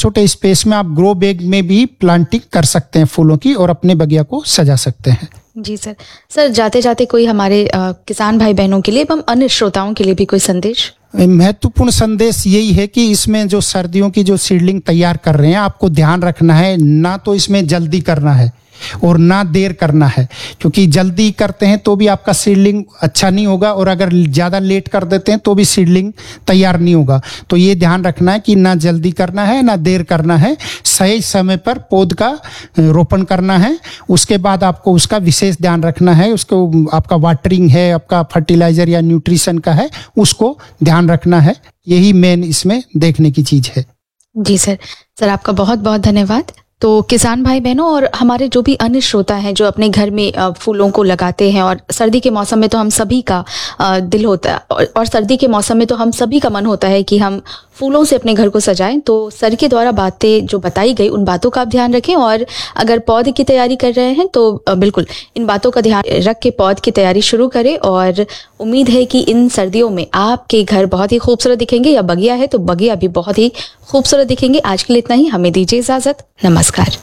छोटे स्पेस में आप ग्रो बैग में भी प्लांटिंग कर सकते हैं फूलों की और अपने बगिया को सजा सकते हैं। जी सर। सर जाते जाते कोई हमारे किसान भाई बहनों के लिए एवं अन्य श्रोताओं के लिए भी कोई संदेश? महत्वपूर्ण संदेश यही है कि इसमें जो सर्दियों की जो सीडलिंग तैयार कर रहे हैं, आपको ध्यान रखना है, ना तो इसमें जल्दी करना है और ना देर करना है, क्योंकि जल्दी करते हैं तो भी आपका सीडलिंग अच्छा नहीं होगा और अगर ज़्यादा लेट कर देते हैं तो भी सीडलिंग तैयार नहीं होगा। तो ये ध्यान रखना है कि ना जल्दी करना है ना देर करना है, सही समय पर पौध का रोपण करना है। उसके बाद आपको उसका विशेष ध्यान रखना है, उसको आपका वाटरिंग है, आपका फर्टिलाइजर या न्यूट्रिशन का है, उसको ध्यान रखना है। यही मेन इसमें देखने की चीज़ है। जी सर। सर आपका बहुत बहुत धन्यवाद। तो किसान भाई बहनों और हमारे जो भी अन्य श्रोता हैं जो अपने घर में फूलों को लगाते हैं, और सर्दी के मौसम में तो हम सभी का दिल होता है और सर्दी के मौसम में तो हम सभी का मन होता है कि हम फूलों से अपने घर को सजाएं। तो सर के द्वारा बातें जो बताई गई उन बातों का आप ध्यान रखें, और अगर पौधे की तैयारी कर रहे हैं तो बिल्कुल इन बातों का ध्यान रख के पौध की तैयारी शुरू करें। और उम्मीद है कि इन सर्दियों में आपके घर बहुत ही खूबसूरत दिखेंगे, या बगिया है तो बगिया भी बहुत ही खूबसूरत दिखेंगे। आज के लिए इतना ही, हमें दीजिए इजाजत। नमस्कार।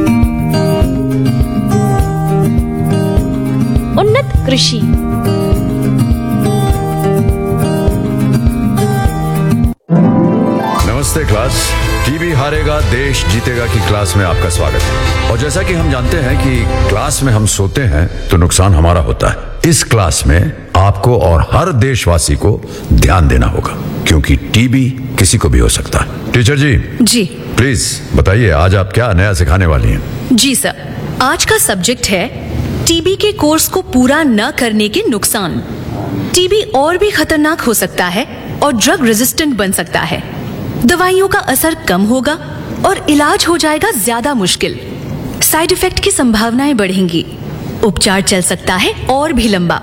उन्नत कृषि। नमस्ते क्लास। टीबी हारेगा देश जीतेगा की क्लास में आपका स्वागत है। और जैसा कि हम जानते हैं कि क्लास में हम सोते हैं तो नुकसान हमारा होता है। इस क्लास में आपको और हर देशवासी को ध्यान देना होगा, क्योंकि टीबी किसी को भी हो सकता है। टीचर जी प्लीज बताइए, आज आप क्या नया सिखाने वाली हैं? जी सर, आज का सब्जेक्ट है टीबी के कोर्स को पूरा न करने के नुकसान। टीबी और भी खतरनाक हो सकता है और ड्रग रेजिस्टेंट बन सकता है। दवाइयों का असर कम होगा और इलाज हो जाएगा ज्यादा मुश्किल। साइड इफेक्ट की संभावनाएं बढ़ेंगी। उपचार चल सकता है और भी लंबा।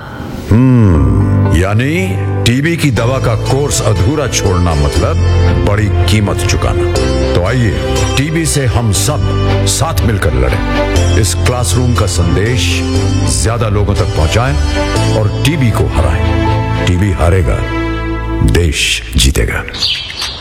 यानी टीबी की दवा का कोर्स अधूरा छोड़ना मतलब बड़ी कीमत चुकाना। तो आइए टीबी से हम सब साथ मिलकर लड़ें। इस क्लासरूम का संदेश ज्यादा लोगों तक पहुंचाएं और टीबी को हराएं। टीबी हारेगा, देश जीतेगा।